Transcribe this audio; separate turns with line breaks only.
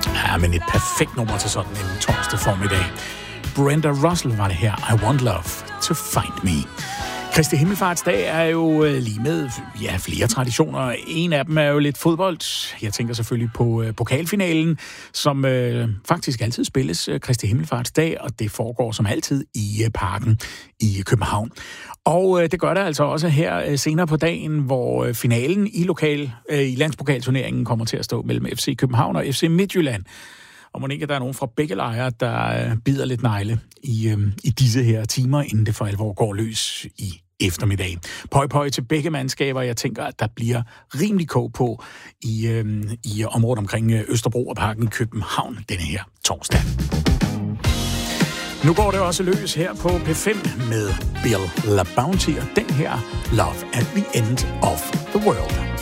Ja, men et perfekt nummer til sådan en torsdag formiddag. Brenda Russell var det her. I want love to find me. Kristi Himmelfartsdag er jo lige med flere traditioner. En af dem er jo lidt fodbold. Jeg tænker selvfølgelig på pokalfinalen, som faktisk altid spilles Kristi Himmelfartsdag, og det foregår som altid i Parken i København. Og det gør det altså også her senere på dagen, hvor finalen i landspokalturneringen kommer til at stå mellem FC København og FC Midtjylland. Og må ikke, der er nogen fra begge lejre, der bider lidt negle i disse her timer, inden det for alvor går løs i eftermiddag. Pøj til begge mandskaber. Jeg tænker, at der bliver rimelig kog på i området omkring Østerbro og Parken i København denne her torsdag. Nu går det også løs her på P5 med Bill LaBounty og den her Love at the End of the World.